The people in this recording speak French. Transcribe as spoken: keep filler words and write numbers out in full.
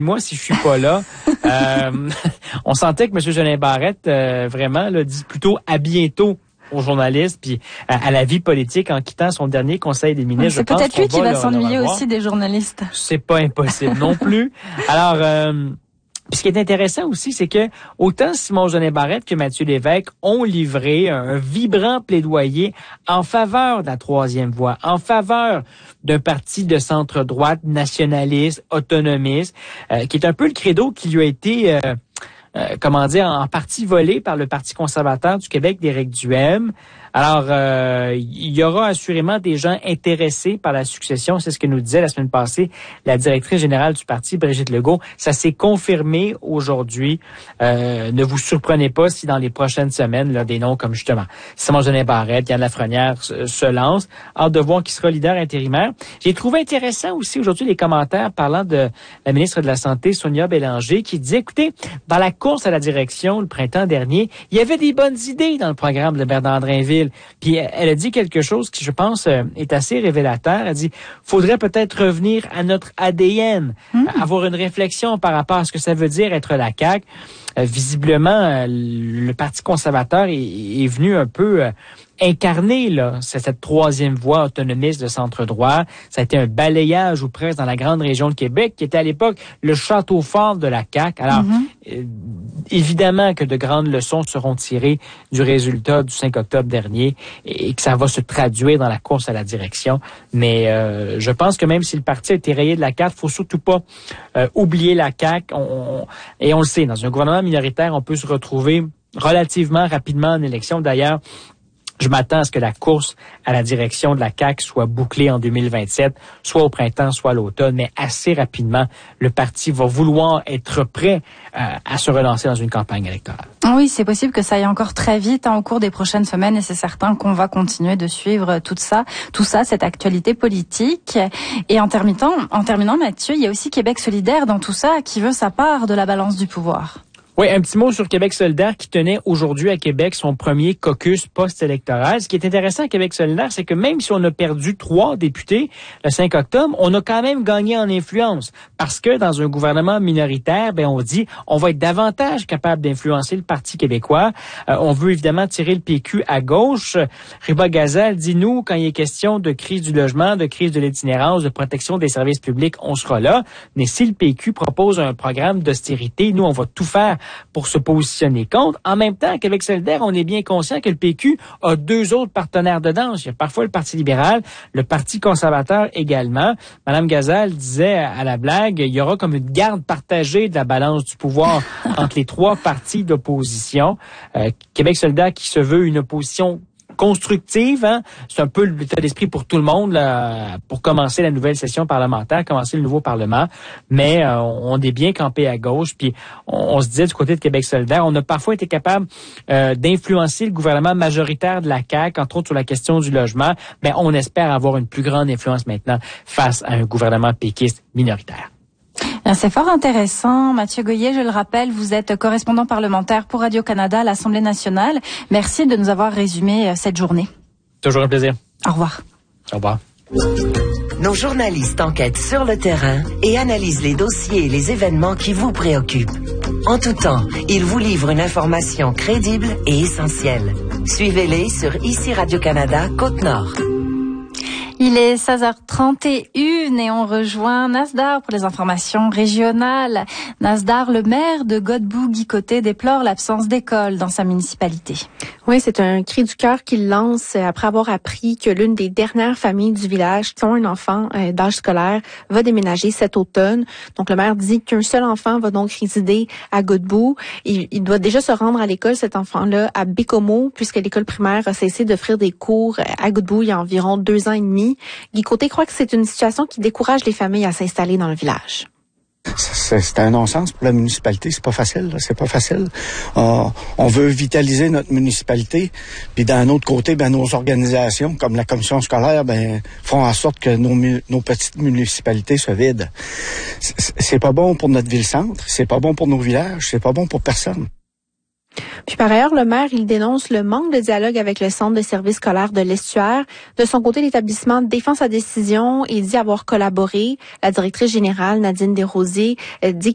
Moi, si je suis pas là, euh, on sentait que M. Jolin Barrette, euh, vraiment, là, dit plutôt à bientôt aux journalistes puis à, à la vie politique en quittant son dernier conseil des ministres. C'est peut-être lui qui va s'ennuyer aussi des journalistes. C'est pas impossible non plus. Alors, euh, puis ce qui est intéressant aussi, c'est que autant Simon Jolin Barrette que Mathieu Lévesque ont livré un vibrant plaidoyer en faveur de la troisième voie, en faveur d'un parti de centre-droite, nationaliste, autonomiste, euh, qui est un peu le credo qui lui a été... Euh, Euh, comment dire, en partie volé par le Parti conservateur du Québec d'Éric Duhaime. Alors, euh, il y aura assurément des gens intéressés par la succession. C'est ce que nous disait la semaine passée la directrice générale du parti, Brigitte Legault. Ça s'est confirmé aujourd'hui. Euh, ne vous surprenez pas si dans les prochaines semaines, là, des noms comme justement Simon Jolin Barrette, Yann Lafrenière se, se lancent. Hâte de voir qui sera leader intérimaire. J'ai trouvé intéressant aussi aujourd'hui les commentaires parlant de la ministre de la Santé, Sonia Bélanger, qui disait, écoutez, dans la course à la direction le printemps dernier, il y avait des bonnes idées dans le programme de Bernard Drinville. Puis elle a dit quelque chose qui, je pense, est assez révélateur. Elle a dit, faudrait peut-être revenir à notre A D N, mmh. avoir une réflexion par rapport à ce que ça veut dire être la C A Q. Euh, visiblement, euh, le Parti conservateur est, est venu un peu euh, incarner là, c'est cette troisième voie autonomiste de centre-droit. Ça a été un balayage ou presque dans la grande région de Québec, qui était à l'époque le château fort de la C A Q. Alors, mmh. euh, évidemment que de grandes leçons seront tirées du résultat du cinq octobre dernier et, et que ça va se traduire dans la course à la direction. Mais euh, je pense que même si le parti a été rayé de la carte, il faut surtout pas euh, oublier la C A Q. On, on, et on le sait, dans un gouvernement minoritaire, on peut se retrouver relativement rapidement en élection. D'ailleurs, je m'attends à ce que la course à la direction de la C A Q soit bouclée en deux mille vingt-sept, soit au printemps, soit à l'automne, mais assez rapidement, le parti va vouloir être prêt euh, à se relancer dans une campagne électorale. Oui, c'est possible que ça aille encore très vite hein, au cours des prochaines semaines et c'est certain qu'on va continuer de suivre tout ça, tout ça, cette actualité politique. Et en terminant, en terminant, Mathieu, il y a aussi Québec solidaire dans tout ça qui veut sa part de la balance du pouvoir. Oui, un petit mot sur Québec solidaire qui tenait aujourd'hui à Québec son premier caucus post-électoral. Ce qui est intéressant à Québec solidaire, c'est que même si on a perdu trois députés le cinq octobre, on a quand même gagné en influence. Parce que dans un gouvernement minoritaire, ben on dit on va être davantage capable d'influencer le Parti québécois. Euh, on veut évidemment tirer le P Q à gauche. Riba Gazal dit, nous, quand il est question de crise du logement, de crise de l'itinérance, de protection des services publics, on sera là. Mais si le P Q propose un programme d'austérité, nous, on va tout faire pour se positionner contre. En même temps, à Québec solidaire, on est bien conscient que le P Q a deux autres partenaires de danse. Il y a parfois le Parti libéral, le Parti conservateur également. Madame Gazal disait à la blague, il y aura comme une garde partagée de la balance du pouvoir entre les trois partis d'opposition. Euh, Québec solidaire qui se veut une opposition constructive, hein? C'est un peu l'état d'esprit pour tout le monde là, pour commencer la nouvelle session parlementaire, commencer le nouveau Parlement, mais euh, on est bien campé à gauche, puis on, on se disait du côté de Québec solidaire, on a parfois été capable euh, d'influencer le gouvernement majoritaire de la C A Q, entre autres sur la question du logement, mais on espère avoir une plus grande influence maintenant face à un gouvernement péquiste minoritaire. C'est fort intéressant. Mathieu Goyer, je le rappelle, vous êtes correspondant parlementaire pour Radio-Canada à l'Assemblée nationale. Merci de nous avoir résumé cette journée. Toujours un plaisir. Au revoir. Au revoir. Nos journalistes enquêtent sur le terrain et analysent les dossiers et les événements qui vous préoccupent. En tout temps, ils vous livrent une information crédible et essentielle. Suivez-les sur Ici Radio-Canada, Côte-Nord. Il est seize heures trente et une et on rejoint Nasdar pour les informations régionales. Nasdar, le maire de Godbout-Guy-Côté, déplore l'absence d'école dans sa municipalité. Oui, c'est un cri du cœur qu'il lance après avoir appris que l'une des dernières familles du village qui ont un enfant euh, d'âge scolaire va déménager cet automne. Donc, le maire dit qu'un seul enfant va donc résider à Godbout. Il, il doit déjà se rendre à l'école, cet enfant-là, à Bécomo, puisque l'école primaire a cessé d'offrir des cours à Godbout il y a environ deux ans et demi. Guy Côté croit que c'est une situation qui décourage les familles à s'installer dans le village. C'est, c'est un non-sens pour la municipalité, c'est pas facile, là, c'est pas facile. Euh, on veut vitaliser notre municipalité, puis d'un autre côté, ben nos organisations, comme la commission scolaire, ben font en sorte que nos, nos petites municipalités se vident. C'est, c'est pas bon pour notre ville-centre, c'est pas bon pour nos villages, c'est pas bon pour personne. Puis par ailleurs, le maire, il dénonce le manque de dialogue avec le centre de services scolaires de l'Estuaire. De son côté, l'établissement défend sa décision et dit avoir collaboré. La directrice générale, Nadine Desrosiers, dit